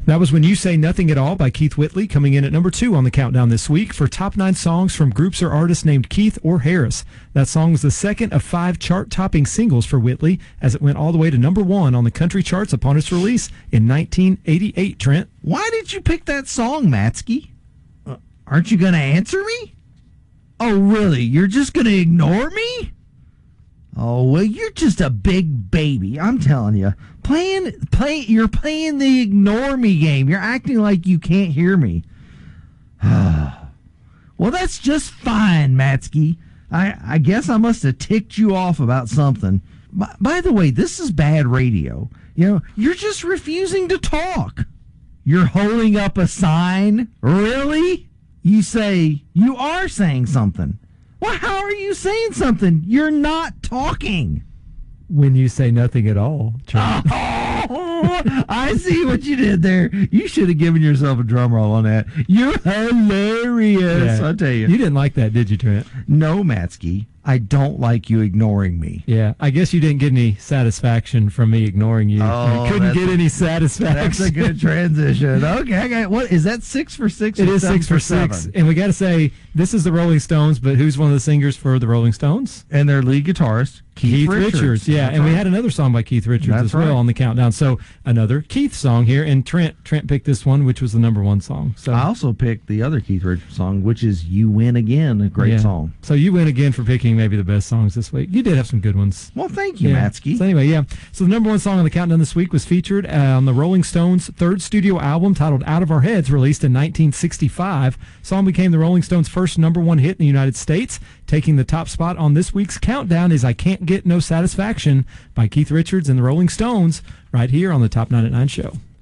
That was When You Say Nothing at All by Keith Whitley, coming in at number 2 on the countdown this week for top 9 songs from groups or artists named Keith or Harris. That song was the second of 5 chart-topping singles for Whitley, as it went all the way to number 1 on the country charts upon its release in 1988, Trent. Why did you pick that song, Matsky? Aren't you going to answer me? Oh, really? You're just going to ignore me? Oh, well, you're just a big baby. I'm telling you. You're playing the ignore me game. You're acting like you can't hear me. Well, that's just fine, Matsky. I guess I must have ticked you off about something. By the way, this is bad radio. You're just refusing to talk. You're holding up a sign? Really? You say you are saying something. Well, how are you saying something? You're not talking. When you say nothing at all, Trent. Oh, I see what you did there. You should have given yourself a drum roll on that. You're hilarious, I'll tell you. You didn't like that, did you, Trent? No, Matsky. I don't like you ignoring me. Yeah, I guess you didn't get any satisfaction from me ignoring you. Oh, you couldn't get any satisfaction. That's a good transition. Okay, what is that? 6 for 6? It is 6 for 6, and we got to say this is the Rolling Stones, but who's one of the singers for the Rolling Stones? And their lead guitarist, Keith Richards. Yeah, That's and right. we had another song by Keith Richards as well on the countdown. So another Keith song here, and Trent picked this one, which was the number 1 song. So I also picked the other Keith Richards song, which is "You Win Again," a great song. So you win again for picking maybe the best songs this week. You did have some good ones. Well, thank you, Matsky. So anyway, So the number 1 song on the countdown this week was featured on the Rolling Stones' 3rd studio album titled "Out of Our Heads," released in 1965. The song became the Rolling Stones' first number 1 hit in the United States. Taking the top spot on this week's countdown is "I Can't Get No Satisfaction" by Keith Richards and the Rolling Stones, right here on the Top 9 at 9 show.